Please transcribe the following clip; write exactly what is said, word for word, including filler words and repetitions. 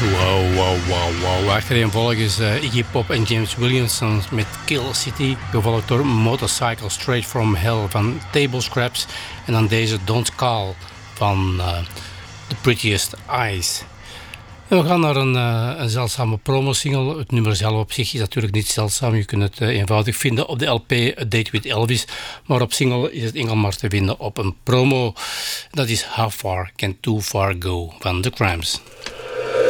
Wow, wow, wow, wow. Achtereenvolgens uh, Iggy Pop en James Williamson met Kill City. Gevolgd door Motorcycle Straight From Hell van Table Scraps. En dan deze Don't Call van uh, The Prettiest Eyes. En we gaan naar een, uh, een zeldzame promosingle. Het nummer zelf op zich is natuurlijk niet zeldzaam. Je kunt het uh, eenvoudig vinden op de L P A Date with Elvis. Maar op single is het enkel maar te vinden op een promo. Dat is How Far Can Too Far Go van The Cramps.